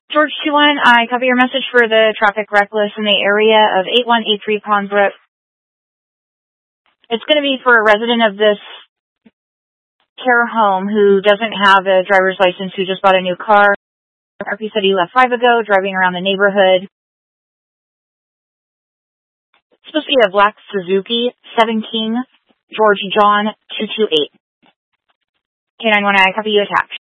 George 21, I copy your message for the traffic reckless in the area of 8183 Pondbrook. It's going to be for a resident of this care home who doesn't have a driver's license, who just bought a new car. RP said he left 5 ago, driving around the neighborhood. It's supposed to be a black Suzuki 17, George John 228. K911, I copy you attached.